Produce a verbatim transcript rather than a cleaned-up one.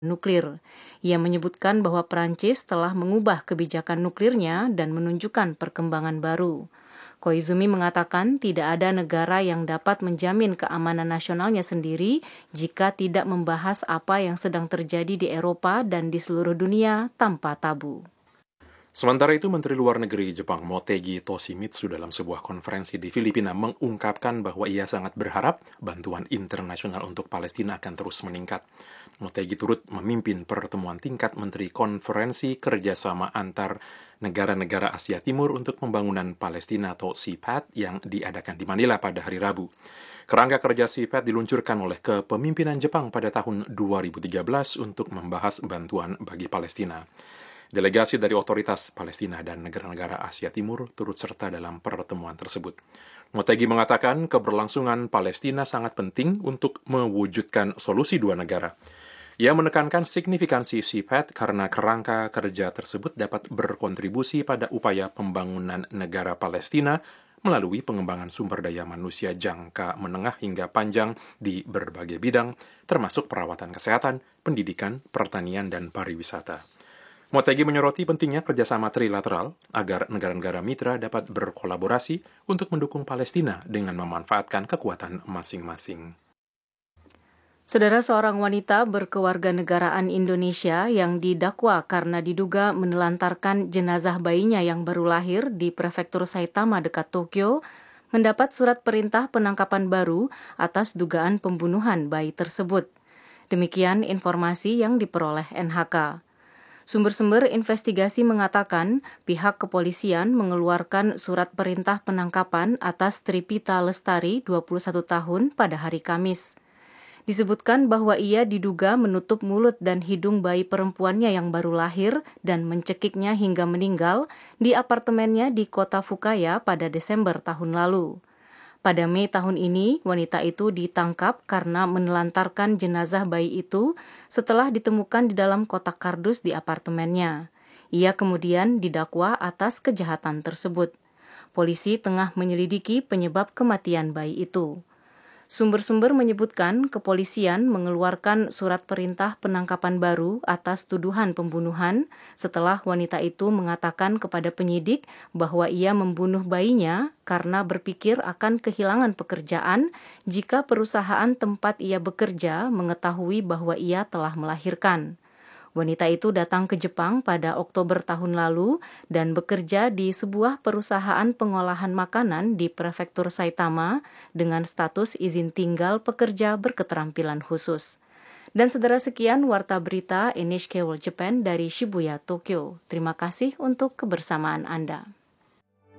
nuklir. Ia menyebutkan bahwa Prancis telah mengubah kebijakan nuklirnya dan menunjukkan perkembangan baru. Koizumi mengatakan tidak ada negara yang dapat menjamin keamanan nasionalnya sendiri jika tidak membahas apa yang sedang terjadi di Eropa dan di seluruh dunia tanpa tabu. Sementara itu, Menteri Luar Negeri Jepang Motegi Toshimitsu dalam sebuah konferensi di Filipina mengungkapkan bahwa ia sangat berharap bantuan internasional untuk Palestina akan terus meningkat. Motegi turut memimpin pertemuan tingkat Menteri Konferensi Kerjasama Antar Negara-Negara Asia Timur untuk Pembangunan Palestina atau C P A D yang diadakan di Manila pada hari Rabu. Kerangka kerja C P A D diluncurkan oleh kepemimpinan Jepang pada tahun dua ribu tiga belas untuk membahas bantuan bagi Palestina. Delegasi dari otoritas Palestina dan negara-negara Asia Timur turut serta dalam pertemuan tersebut. Motegi mengatakan keberlangsungan Palestina sangat penting untuk mewujudkan solusi dua negara. Ia menekankan signifikansi C P A D karena kerangka kerja tersebut dapat berkontribusi pada upaya pembangunan negara Palestina melalui pengembangan sumber daya manusia jangka menengah hingga panjang di berbagai bidang, termasuk perawatan kesehatan, pendidikan, pertanian, dan pariwisata. Motegi menyoroti pentingnya kerjasama trilateral agar negara-negara mitra dapat berkolaborasi untuk mendukung Palestina dengan memanfaatkan kekuatan masing-masing. Saudara, seorang wanita berkewarganegaraan Indonesia yang didakwa karena diduga menelantarkan jenazah bayinya yang baru lahir di Prefektur Saitama dekat Tokyo mendapat surat perintah penangkapan baru atas dugaan pembunuhan bayi tersebut. Demikian informasi yang diperoleh N H K. Sumber-sumber investigasi mengatakan pihak kepolisian mengeluarkan surat perintah penangkapan atas Tripita Lestari, dua puluh satu tahun, pada hari Kamis. Disebutkan bahwa ia diduga menutup mulut dan hidung bayi perempuannya yang baru lahir dan mencekiknya hingga meninggal di apartemennya di kota Fukaya pada Desember tahun lalu. Pada Mei tahun ini, wanita itu ditangkap karena menelantarkan jenazah bayi itu setelah ditemukan di dalam kotak kardus di apartemennya. Ia kemudian didakwa atas kejahatan tersebut. Polisi tengah menyelidiki penyebab kematian bayi itu. Sumber-sumber menyebutkan kepolisian mengeluarkan surat perintah penangkapan baru atas tuduhan pembunuhan setelah wanita itu mengatakan kepada penyidik bahwa ia membunuh bayinya karena berpikir akan kehilangan pekerjaan jika perusahaan tempat ia bekerja mengetahui bahwa ia telah melahirkan. Wanita itu datang ke Jepang pada Oktober tahun lalu dan bekerja di sebuah perusahaan pengolahan makanan di Prefektur Saitama dengan status izin tinggal pekerja berketerampilan khusus. Dan saudara, sekian Warta Berita N H K World Japan dari Shibuya, Tokyo. Terima kasih untuk kebersamaan Anda.